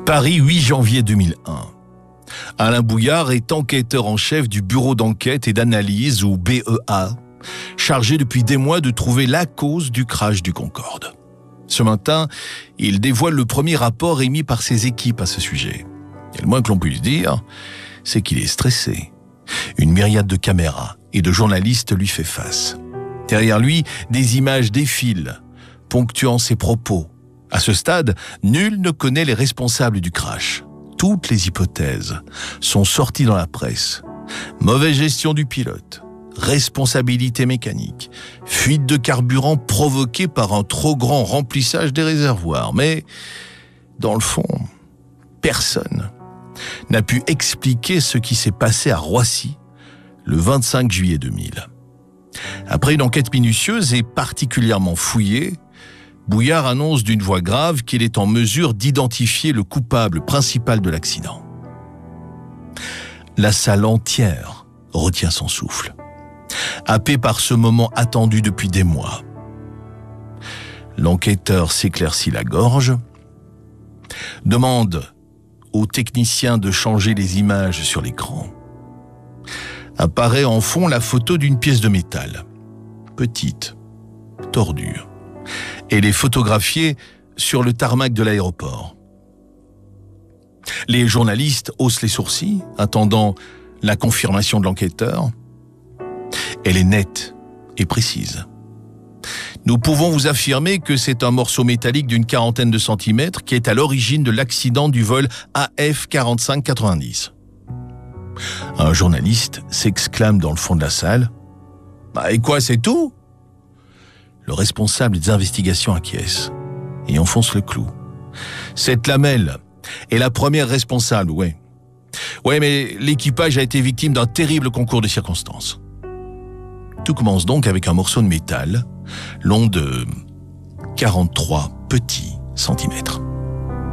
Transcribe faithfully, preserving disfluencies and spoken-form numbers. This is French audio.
Paris, huit janvier deux mille un. Alain Bouillard est enquêteur en chef du bureau d'enquête et d'analyse, ou B E A, chargé depuis des mois de trouver la cause du crash du Concorde. Ce matin, il dévoile le premier rapport émis par ses équipes à ce sujet. Et le moins que l'on puisse dire, c'est qu'il est stressé. Une myriade de caméras et de journalistes lui fait face. Derrière lui, des images défilent, ponctuant ses propos. À ce stade, nul ne connaît les responsables du crash. Toutes les hypothèses sont sorties dans la presse. Mauvaise gestion du pilote, responsabilité mécanique, fuite de carburant provoquée par un trop grand remplissage des réservoirs. Mais, dans le fond, personne n'a pu expliquer ce qui s'est passé à Roissy le vingt-cinq juillet deux mille. Après une enquête minutieuse et particulièrement fouillée, Bouillard annonce d'une voix grave qu'il est en mesure d'identifier le coupable principal de l'accident. La salle entière retient son souffle, happé par ce moment attendu depuis des mois. L'enquêteur s'éclaircit la gorge, demande au technicien de changer les images sur l'écran. Apparaît en fond la photo d'une pièce de métal, petite, tordue. Elle est photographiée sur le tarmac de l'aéroport. Les journalistes haussent les sourcils, attendant la confirmation de l'enquêteur. Elle est nette et précise. Nous pouvons vous affirmer que c'est un morceau métallique d'une quarantaine de centimètres qui est à l'origine de l'accident du vol A F quarante-cinq quatre-vingt-dix. Un journaliste s'exclame dans le fond de la salle. « Bah et quoi, c'est tout ?» Le responsable des investigations acquiesce et enfonce le clou. Cette lamelle est la première responsable, ouais. Ouais, mais l'équipage a été victime d'un terrible concours de circonstances. Tout commence donc avec un morceau de métal long de quarante-trois petits centimètres.